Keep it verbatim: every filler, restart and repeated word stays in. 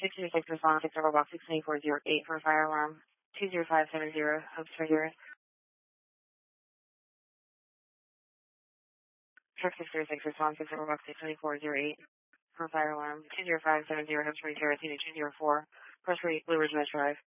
six zero six response six over box six two four zero eight for fire alarm two zero five seven zero, hopes for zero. Truck six zero six response six over box six two four zero eight for fire alarm two zero five seven zero, hopes for zero two two zero four, Press Blue Ridge Metro Drive.